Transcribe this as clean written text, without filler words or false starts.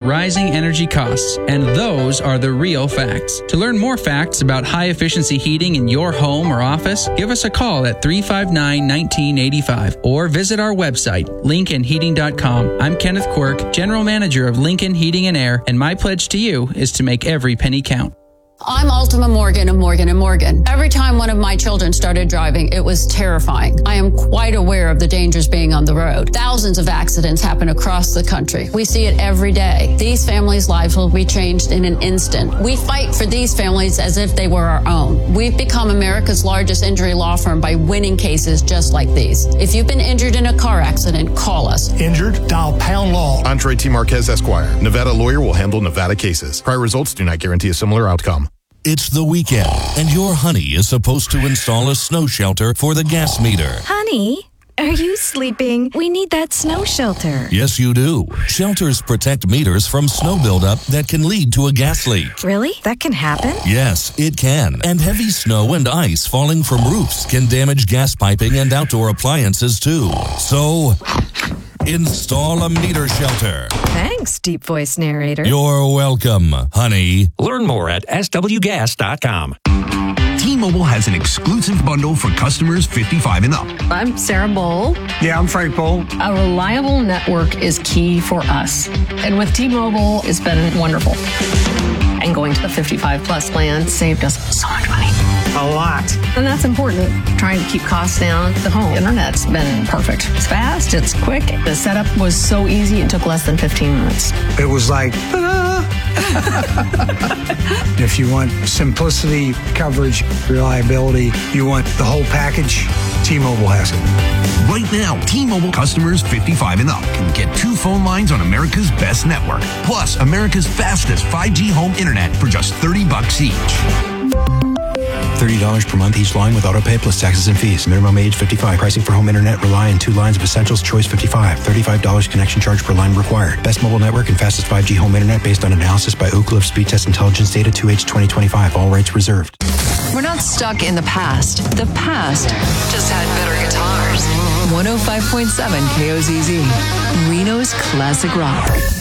rising energy costs, and those are the real facts. To learn more facts about high-efficiency heating in your home or office, give us a call at 359-1985 or visit our website, lincolnheating.com. I'm Kenneth Quirk, General Manager of Lincoln Heating and Air, and my pledge to you is to make every penny count. I'm Ultima Morgan of Morgan & Morgan. Every time one of my children started driving, it was terrifying. I am quite aware of the dangers being on the road. Thousands of accidents happen across the country. We see it every day. These families' lives will be changed in an instant. We fight for these families as if they were our own. We've become America's largest injury law firm by winning cases just like these. If you've been injured in a car accident, call us. Injured? Dial pound law. Andre T. Marquez, Esquire. Nevada lawyer will handle Nevada cases. Prior results do not guarantee a similar outcome. It's the weekend, and your honey is supposed to install a snow shelter for the gas meter. Honey, are you sleeping? We need that snow shelter. Yes, you do. Shelters protect meters from snow buildup that can lead to a gas leak. Really? That can happen? Yes, it can. And heavy snow and ice falling from roofs can damage gas piping and outdoor appliances, too. So, install a meter shelter. Thanks, deep voice narrator. You're welcome, honey. Learn more at swgas.com. T-Mobile has an exclusive bundle for customers 55 and up. I'm Sarah Bowl. Yeah, I'm Frank Bowl. A reliable network is key for us. And with T-Mobile, it's been wonderful. And going to the 55 plus plan saved us so much money. A lot. And that's important. Trying to keep costs down. The home internet's been perfect. It's fast, it's quick. The setup was so easy, it took less than 15 minutes. It was like, If you want simplicity, coverage, reliability, you want the whole package, T-Mobile has it. Right now, T-Mobile customers 55 and up can get 2 phone lines on America's best network, plus America's fastest 5G home internet for just $30 each. $30 per month each line with autopay plus taxes and fees. Minimum age 55. Pricing for home internet rely on 2 lines of Essentials Choice 55. $35 connection charge per line required. Best mobile network and fastest 5G home internet based on analysis by Oak Cliff Speed Test Intelligence data 2H 2025. All rights reserved. We're not stuck in the past. The past just had better guitars. 105.7 KOZZ. Reno's Classic Rock.